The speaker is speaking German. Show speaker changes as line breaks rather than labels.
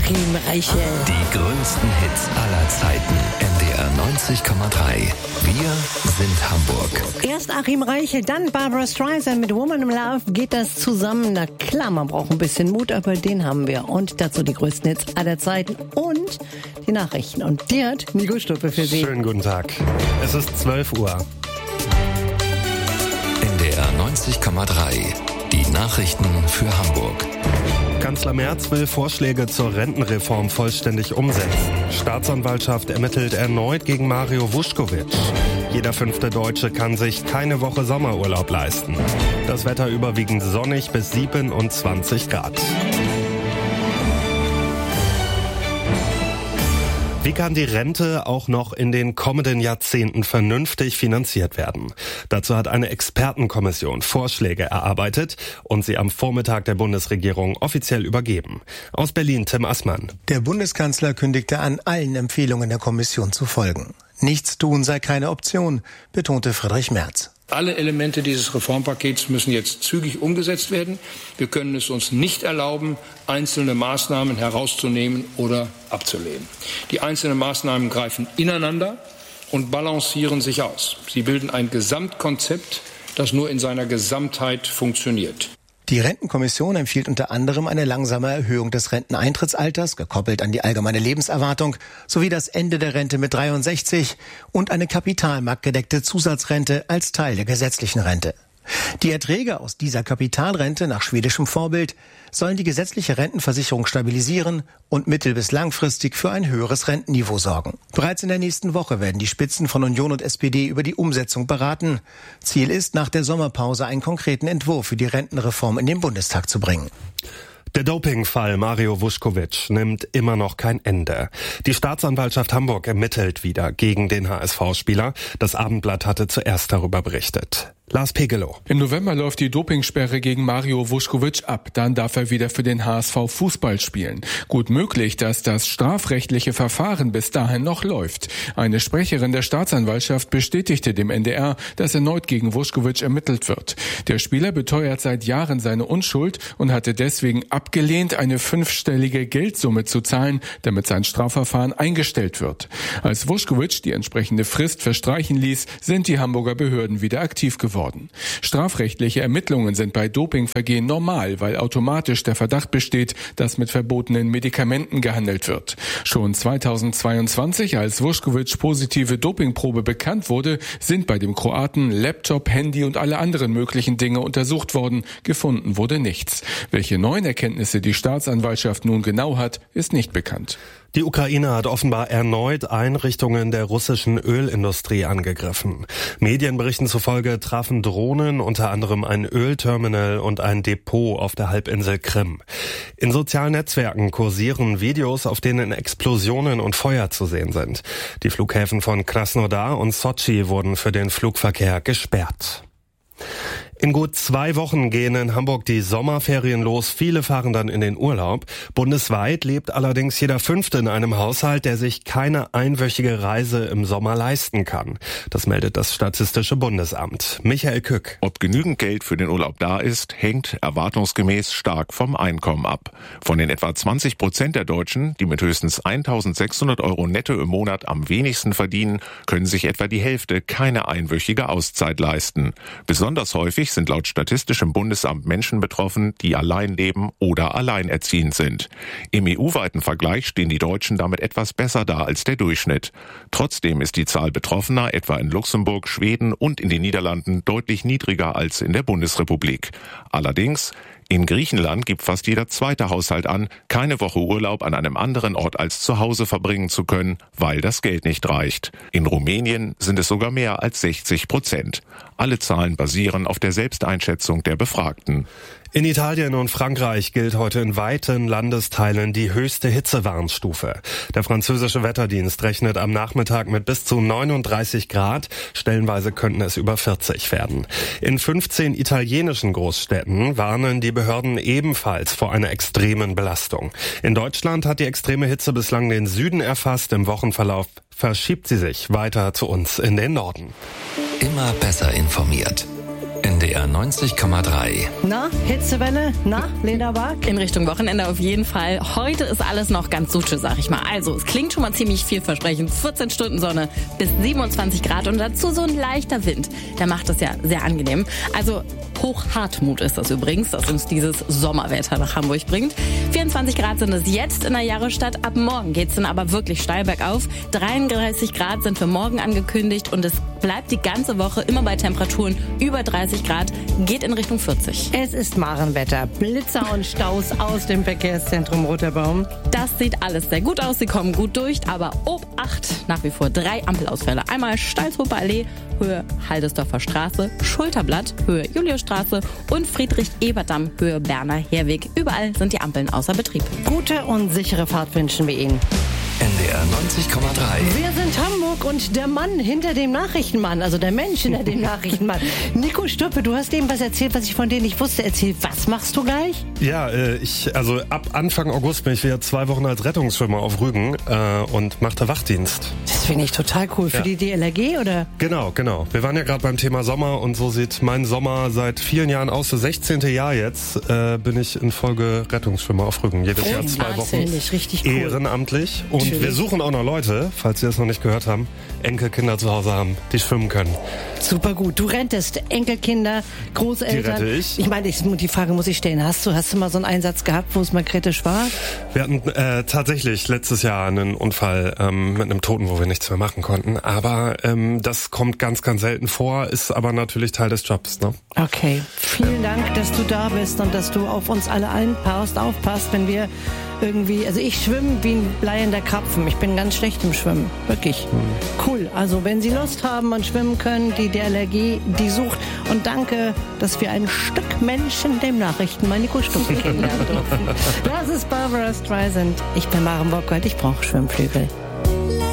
Achim Reichel.
Die größten Hits aller Zeiten. NDR 90,3. Wir sind Hamburg.
Erst Achim Reichel, dann Barbra Streisand mit Woman in Love. Geht das zusammen? Na klar, man braucht ein bisschen Mut, aber den haben wir. Und dazu die größten Hits aller Zeiten und die Nachrichten. Und die hat Nico Stuppe für Sie.
Schönen guten Tag. Es ist 12 Uhr.
NDR 90,3. Die Nachrichten für Hamburg.
Kanzler Merz will Vorschläge zur Rentenreform vollständig umsetzen. Staatsanwaltschaft ermittelt erneut gegen Mario Vuskovic. Jeder 5. Deutsche kann sich keine Woche Sommerurlaub leisten. Das Wetter überwiegend sonnig bis 27 Grad. Wie kann die Rente auch noch in den kommenden Jahrzehnten vernünftig finanziert werden? Dazu hat eine Expertenkommission Vorschläge erarbeitet und sie am Vormittag der Bundesregierung offiziell übergeben. Aus Berlin Tim Assmann.
Der Bundeskanzler kündigte an, allen Empfehlungen der Kommission zu folgen. Nichts tun sei keine Option, betonte Friedrich Merz.
Alle Elemente dieses Reformpakets müssen jetzt zügig umgesetzt werden. Wir können es uns nicht erlauben, einzelne Maßnahmen herauszunehmen oder abzulehnen. Die einzelnen Maßnahmen greifen ineinander und balancieren sich aus. Sie bilden ein Gesamtkonzept, das nur in seiner Gesamtheit funktioniert.
Die Rentenkommission empfiehlt unter anderem eine langsame Erhöhung des Renteneintrittsalters, gekoppelt an die allgemeine Lebenserwartung, sowie das Ende der Rente mit 63 und eine kapitalmarktgedeckte Zusatzrente als Teil der gesetzlichen Rente. Die Erträge aus dieser Kapitalrente nach schwedischem Vorbild sollen die gesetzliche Rentenversicherung stabilisieren und mittel- bis langfristig für ein höheres Rentenniveau sorgen. Bereits in der nächsten Woche werden die Spitzen von Union und SPD über die Umsetzung beraten. Ziel ist, nach der Sommerpause einen konkreten Entwurf für die Rentenreform in den Bundestag zu bringen.
Der Dopingfall Mario Vuskovic nimmt immer noch kein Ende. Die Staatsanwaltschaft Hamburg ermittelt wieder gegen den HSV-Spieler. Das Abendblatt hatte zuerst darüber berichtet. Lars Pegelow.
Im November läuft die Dopingsperre gegen Mario Vuskovic ab. Dann darf er wieder für den HSV Fußball spielen. Gut möglich, dass das strafrechtliche Verfahren bis dahin noch läuft. Eine Sprecherin der Staatsanwaltschaft bestätigte dem NDR, dass erneut gegen Vuskovic ermittelt wird. Der Spieler beteuert seit Jahren seine Unschuld und hatte deswegen abgelehnt, eine 5-stellige Geldsumme zu zahlen, damit sein Strafverfahren eingestellt wird. Als Vuskovic die entsprechende Frist verstreichen ließ, sind die Hamburger Behörden wieder aktiv geworden. Strafrechtliche Ermittlungen sind bei Dopingvergehen normal, weil automatisch der Verdacht besteht, dass mit verbotenen Medikamenten gehandelt wird. Schon 2022, als Vuskovic positive Dopingprobe bekannt wurde, sind bei dem Kroaten Laptop, Handy und alle anderen möglichen Dinge untersucht worden. Gefunden wurde nichts. Welche neuen Erkenntnisse die Staatsanwaltschaft nun genau hat, ist nicht bekannt.
Die Ukraine hat offenbar erneut Einrichtungen der russischen Ölindustrie angegriffen. Medienberichten zufolge trafen Drohnen unter anderem ein Ölterminal und ein Depot auf der Halbinsel Krim. In sozialen Netzwerken kursieren Videos, auf denen Explosionen und Feuer zu sehen sind. Die Flughäfen von Krasnodar und Sotschi wurden für den Flugverkehr gesperrt. In gut 2 Wochen gehen in Hamburg die Sommerferien los. Viele fahren dann in den Urlaub. Bundesweit lebt allerdings jeder 5. in einem Haushalt, der sich keine einwöchige Reise im Sommer leisten kann. Das meldet das Statistische Bundesamt. Michael Kück.
Ob genügend Geld für den Urlaub da ist, hängt erwartungsgemäß stark vom Einkommen ab. Von den etwa 20% der Deutschen, die mit höchstens 1.600 € netto im Monat am wenigsten verdienen, können sich etwa die Hälfte keine einwöchige Auszeit leisten. Besonders häufig sind laut Statistischem Bundesamt Menschen betroffen, die allein leben oder alleinerziehend sind. Im EU-weiten Vergleich stehen die Deutschen damit etwas besser da als der Durchschnitt. Trotzdem ist die Zahl Betroffener etwa in Luxemburg, Schweden und in den Niederlanden deutlich niedriger als in der Bundesrepublik. Allerdings, in Griechenland gibt fast jeder 2. Haushalt an, keine Woche Urlaub an einem anderen Ort als zu Hause verbringen zu können, weil das Geld nicht reicht. In Rumänien sind es sogar mehr als 60%. Alle Zahlen basieren auf der Selbsteinschätzung der Befragten.
In Italien und Frankreich gilt heute in weiten Landesteilen die höchste Hitzewarnstufe. Der französische Wetterdienst rechnet am Nachmittag mit bis zu 39 Grad. Stellenweise könnten es über 40 werden. In 15 italienischen Großstädten warnen die Behörden ebenfalls vor einer extremen Belastung. In Deutschland hat die extreme Hitze bislang den Süden erfasst. Im Wochenverlauf verschiebt sie sich weiter zu uns in den Norden.
Immer besser informiert. NDR 90,3.
Na, Hitzewelle? Na, Lena Bark?
In Richtung Wochenende auf jeden Fall. Heute ist alles noch ganz suche, sag ich mal. Also, es klingt schon mal ziemlich vielversprechend. 14 Stunden Sonne bis 27 Grad und dazu so ein leichter Wind. Der macht das ja sehr angenehm. Also, Hochhartmut ist das übrigens, dass uns dieses Sommerwetter nach Hamburg bringt. 24 Grad sind es jetzt in der Jahrestadt. Ab morgen geht's dann aber wirklich steil bergauf. 33 Grad sind für morgen angekündigt und es bleibt die ganze Woche immer bei Temperaturen über 30 Grad, geht in Richtung 40.
Es ist Marenwetter. Blitzer und Staus aus dem Verkehrszentrum Roter Baum.
Das sieht alles sehr gut aus, sie kommen gut durch, aber Obacht, nach wie vor 3 Ampelausfälle. Einmal Stalzhofer Allee, Höhe Haldesdorfer Straße, Schulterblatt, Höhe Juliusstraße und Friedrich-Ebert-Damm, Höhe Berner Herweg. Überall sind die Ampeln außer Betrieb.
Gute und sichere Fahrt wünschen wir Ihnen.
NDR 90,3.
Wir sind Hamburg und der Mann hinter dem Nachrichtenmann, also der Mensch hinter dem Nachrichtenmann. Nico Stuppe, du hast eben was erzählt, was ich von dir nicht wusste. Erzähl, was machst du gleich?
Ja, also ab Anfang August bin ich wieder 2 Wochen als Rettungsschwimmer auf Rügen und mache da Wachdienst.
Das finde ich total cool. Für die DLRG, oder?
Genau. Wir waren ja gerade beim Thema Sommer und so sieht mein Sommer seit vielen Jahren aus. Das 16. Jahr jetzt bin ich in Folge Rettungsschwimmer auf Rügen. Jedes Jahr 2 Wochen
richtig cool.
Ehrenamtlich. Und wir suchen auch noch Leute, falls Sie das noch nicht gehört haben, Enkelkinder zu Hause haben, die schwimmen können.
Super gut. Du rentest Enkelkinder, Großeltern.
Die rette ich.
Ich meine, die Frage muss ich stellen. Hast du mal so einen Einsatz gehabt, wo es mal kritisch war?
Wir hatten tatsächlich letztes Jahr einen Unfall mit einem Toten, wo wir nichts mehr machen konnten. Aber das kommt ganz, ganz selten vor, ist aber natürlich Teil des Jobs. Ne?
Okay. Vielen Dank, dass du da bist und dass du auf uns alle aufpasst, wenn wir irgendwie, also ich schwimme wie ein bleiender Krapfen. Ich bin ganz schlecht im Schwimmen. Wirklich. Cool. Also wenn Sie Lust haben und schwimmen können, die DLRG, die sucht. Und danke, dass wir ein Stück Menschen dem Nachrichtenmann Nico Stuppe kennenlernen durften. Das ist Barbra Streisand. Ich bin Maren Bockert. Ich brauche Schwimmflügel.